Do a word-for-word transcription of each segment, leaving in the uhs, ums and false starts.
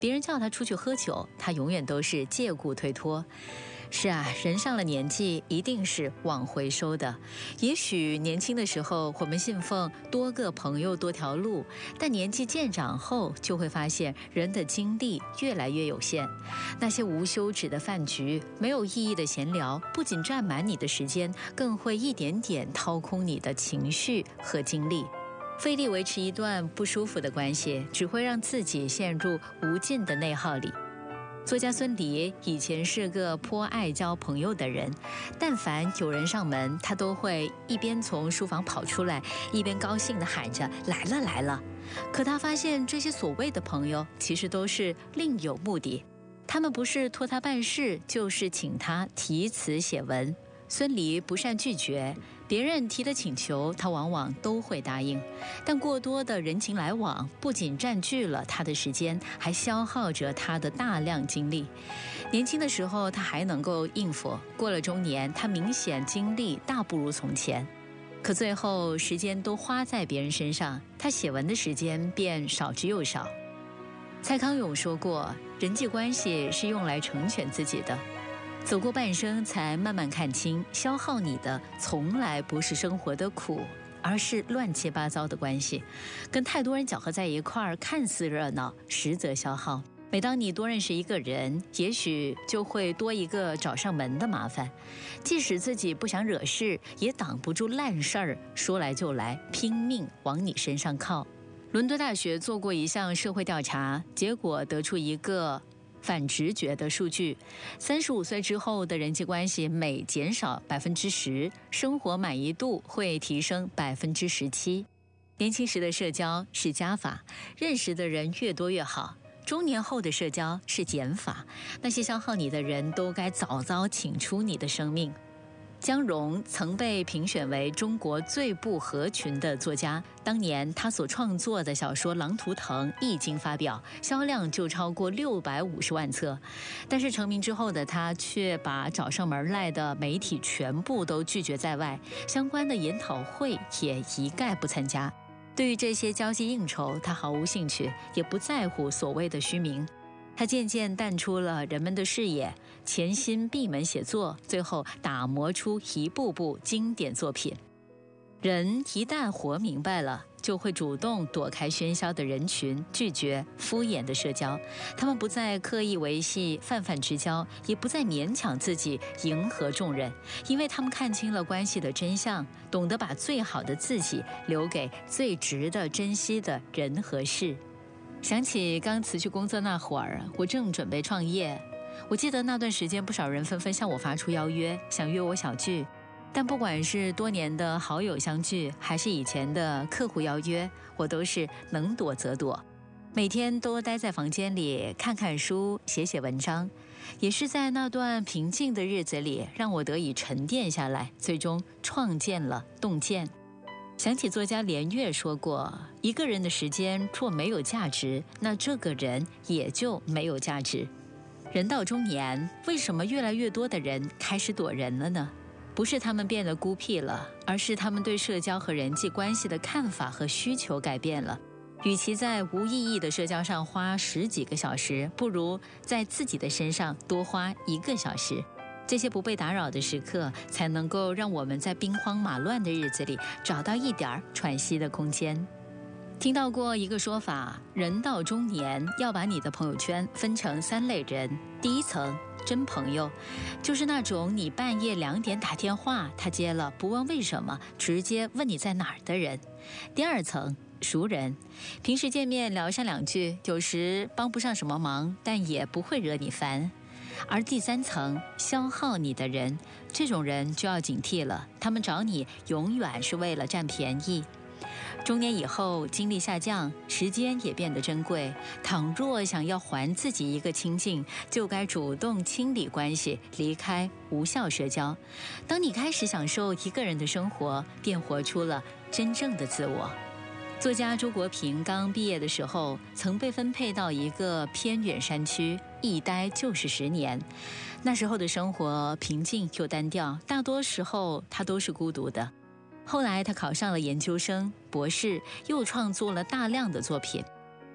别人叫他出去喝酒，他永远都是借故推脱。是啊，人上了年纪一定是往回收的。也许年轻的时候我们信奉多个朋友多条路，但年纪渐长后就会发现人的精力越来越有限。那些无休止的饭局，没有意义的闲聊，不仅占满你的时间，更会一点点掏空你的情绪和精力。费力维持一段不舒服的关系，只会让自己陷入无尽的内耗里。作家孙犁以前是个颇爱交朋友的人，但凡有人上门，他都会一边从书房跑出来，一边高兴地喊着来了来了。可他发现这些所谓的朋友其实都是另有目的，他们不是托他办事，就是请他题词写文。孙犁不善拒绝，别人提的请求他往往都会答应，但过多的人情来往不仅占据了他的时间，还消耗着他的大量精力。年轻的时候他还能够应付，过了中年他明显精力大不如从前，可最后时间都花在别人身上，他写文的时间便少之又少。蔡康永说过，人际关系是用来成全自己的，走过半生才慢慢看清，消耗你的从来不是生活的苦，而是乱七八糟的关系。跟太多人搅和在一块儿，看似热闹，实则消耗。每当你多认识一个人，也许就会多一个找上门的麻烦。即使自己不想惹事，也挡不住烂事儿说来就来，拼命往你身上靠。伦敦大学做过一项社会调查，结果得出一个反直觉的数据：三十五岁之后的人际关系每减少百分之十，生活满意度会提升百分之十七。年轻时的社交是加法，认识的人越多越好；中年后的社交是减法，那些消耗你的人都该早早请出你的生命。江荣曾被评选为中国最不合群的作家，当年他所创作的小说《狼图腾》一经发表，销量就超过六百五十万册。但是成名之后的他却把找上门来的媒体全部都拒绝在外，相关的研讨会也一概不参加。对于这些交际应酬，他毫无兴趣，也不在乎所谓的虚名。他渐渐淡出了人们的视野，潜心闭门写作，最后打磨出一部部经典作品。人一旦活明白了，就会主动躲开喧嚣的人群，拒绝敷衍的社交。他们不再刻意维系泛泛之交，也不再勉强自己迎合众人，因为他们看清了关系的真相，懂得把最好的自己留给最值得珍惜的人和事。想起刚辞去工作那会儿，我正准备创业。我记得那段时间，不少人纷纷向我发出邀约，想约我小聚。但不管是多年的好友相聚，还是以前的客户邀约，我都是能躲则躲。每天都待在房间里，看看书，写写文章。也是在那段平静的日子里，让我得以沉淀下来，最终创建了洞见。想起作家连岳说过，一个人的时间若没有价值，那这个人也就没有价值。人到中年，为什么越来越多的人开始躲人了呢？不是他们变得孤僻了，而是他们对社交和人际关系的看法和需求改变了。与其在无意义的社交上花十几个小时，不如在自己的身上多花一个小时。这些不被打扰的时刻，才能够让我们在兵荒马乱的日子里找到一点喘息的空间。听到过一个说法，人到中年要把你的朋友圈分成三类人。第一层，真朋友，就是那种你半夜两点打电话，他接了不问为什么，直接问你在哪儿的人。第二层，熟人，平时见面聊上两句，有时帮不上什么忙，但也不会惹你烦。而第三层，消耗你的人，这种人就要警惕了，他们找你永远是为了占便宜。中年以后，精力下降，时间也变得珍贵。倘若想要还自己一个清静，就该主动清理关系，离开无效社交。当你开始享受一个人的生活，便活出了真正的自我。作家周国平刚毕业的时候，曾被分配到一个偏远山区，一待就是十年。那时候的生活平静又单调，大多时候他都是孤独的。后来他考上了研究生、博士，又创作了大量的作品。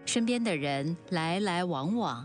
身边的人来来往往，